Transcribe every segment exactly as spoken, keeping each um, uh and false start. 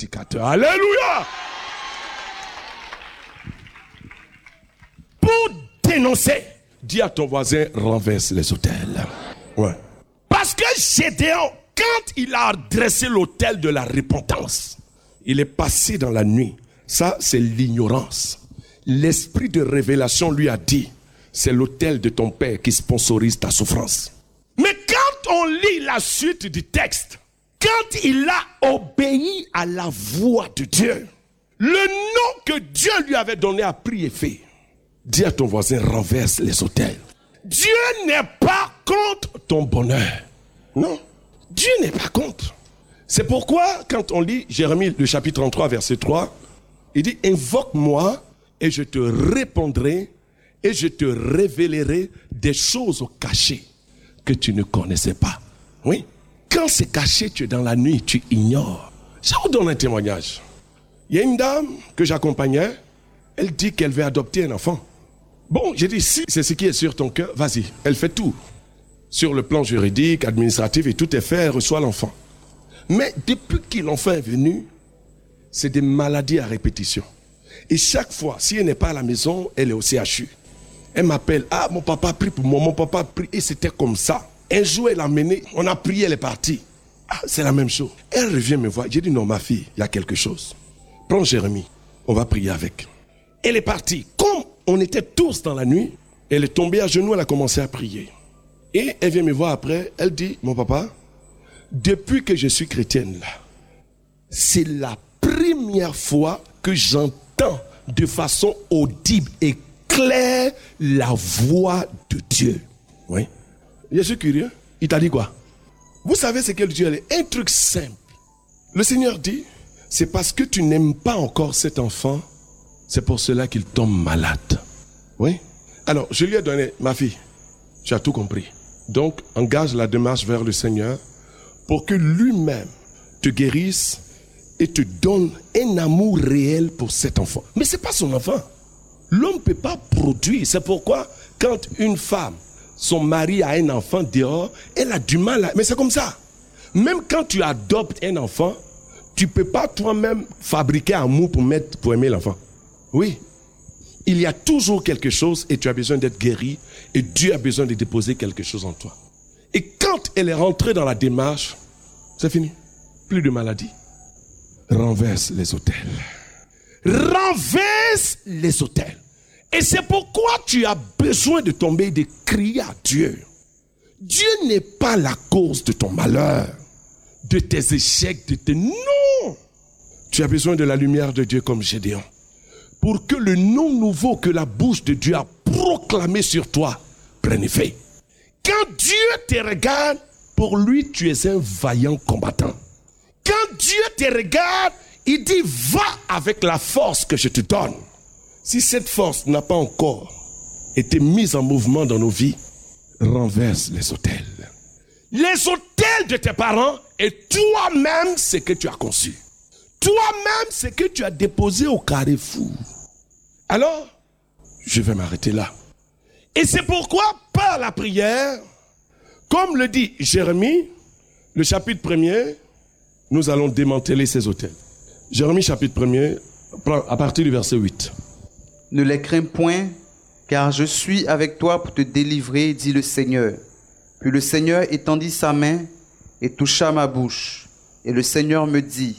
prédicateur. Alléluia! Pour dénoncer, dis à ton voisin, renverse les autels. Ouais. Parce que Gédéon, quand il a dressé l'autel de la repentance, il est passé dans la nuit. Ça, c'est l'ignorance. L'esprit de révélation lui a dit, c'est l'autel de ton père qui sponsorise ta souffrance. Mais quand on lit la suite du texte, quand il a obéi à la voix de Dieu, le nom que Dieu lui avait donné a pris effet. Dis à ton voisin, renverse les autels. Dieu n'est pas contre ton bonheur. Non, Dieu n'est pas contre. C'est pourquoi, quand on lit Jérémie, le chapitre trente-trois, verset trois, il dit, invoque-moi et je te répondrai et je te révélerai des choses cachées que tu ne connaissais pas. Oui, quand c'est caché, tu es dans la nuit, tu ignores. Je vous donne un témoignage. Il y a une dame que j'accompagnais, elle dit qu'elle veut adopter un enfant. Bon, j'ai dit, si c'est ce qui est sur ton cœur, vas-y. Elle fait tout. Sur le plan juridique, administratif, et tout est fait, elle reçoit l'enfant. Mais depuis que l'enfant est venu, c'est des maladies à répétition. Et chaque fois, si elle n'est pas à la maison, elle est au C H U. Elle m'appelle, ah, mon papa a pris pour moi, mon papa a pris. Et c'était comme ça. Un jour, elle a mené, on a prié, elle est partie. Ah, c'est la même chose. Elle revient me voir. J'ai dit, non, ma fille, il y a quelque chose. Prends Jérémie, on va prier avec. Elle est partie. Comme on était tous dans la nuit, elle est tombée à genoux, elle a commencé à prier. Et elle vient me voir après, elle dit, mon papa, depuis que je suis chrétienne là, c'est la première fois que j'entends de façon audible et claire la voix de Dieu. Oui. Je suis curieux. Il t'a dit quoi? Vous savez ce que Dieu est? Un truc simple. Le Seigneur dit, c'est parce que tu n'aimes pas encore cet enfant, c'est pour cela qu'il tombe malade. Oui. Alors, je lui ai donné, ma fille, tu as tout compris. Donc, engage la démarche vers le Seigneur pour que lui-même te guérisse et te donne un amour réel pour cet enfant. Mais ce n'est pas son enfant. L'homme ne peut pas produire. C'est pourquoi, quand une femme, son mari a un enfant dehors, elle a du mal à... Mais c'est comme ça. Même quand tu adoptes un enfant, tu ne peux pas toi-même fabriquer amour pour, mettre, pour aimer l'enfant. Oui. Il y a toujours quelque chose et tu as besoin d'être guéri et Dieu a besoin de déposer quelque chose en toi. Et quand elle est rentrée dans la démarche, c'est fini. Plus de maladie. Renverse les autels. Renverse les autels. Et c'est pourquoi tu as besoin de tomber et de crier à Dieu. Dieu n'est pas la cause de ton malheur, de tes échecs, de tes... Non! Tu as besoin de la lumière de Dieu comme Gédéon. Pour que le nom nouveau que la bouche de Dieu a proclamé sur toi prenne effet. Quand Dieu te regarde, pour lui, tu es un vaillant combattant. Quand Dieu te regarde, il dit, va avec la force que je te donne. Si cette force n'a pas encore été mise en mouvement dans nos vies, renverse les autels. Les autels de tes parents et toi-même, ce que tu as conçu. Toi-même, ce que tu as déposé au carrefour. Alors, je vais m'arrêter là. Et c'est pourquoi, par la prière, comme le dit Jérémie, le chapitre premier, nous allons démanteler ces autels. Jérémie chapitre premier, à partir du verset huit. Ne les crains point, car je suis avec toi pour te délivrer, dit le Seigneur. Puis le Seigneur étendit sa main et toucha ma bouche. Et le Seigneur me dit,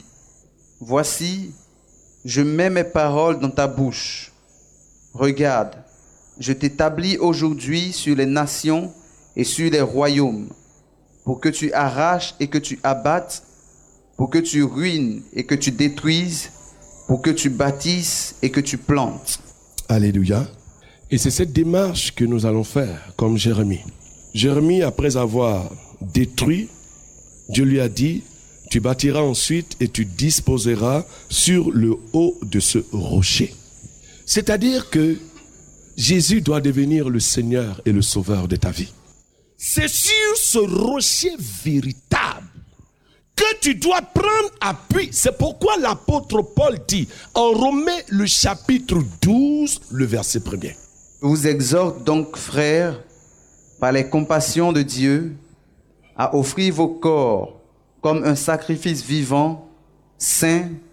voici, je mets mes paroles dans ta bouche. Regarde, je t'établis aujourd'hui sur les nations et sur les royaumes, pour que tu arraches et que tu abattes, pour que tu ruines et que tu détruises, pour que tu bâtisses et que tu plantes. Alléluia. Et c'est cette démarche que nous allons faire comme Jérémie. Jérémie, après avoir détruit, Dieu lui a dit, tu bâtiras ensuite et tu disposeras sur le haut de ce rocher. C'est-à-dire que Jésus doit devenir le Seigneur et le Sauveur de ta vie. C'est sur ce rocher véritable que tu dois prendre appui. C'est pourquoi l'apôtre Paul dit en Romains le chapitre douze, le verset premier. Je vous exhorte donc, frères, par les compassions de Dieu, à offrir vos corps comme un sacrifice vivant, saint,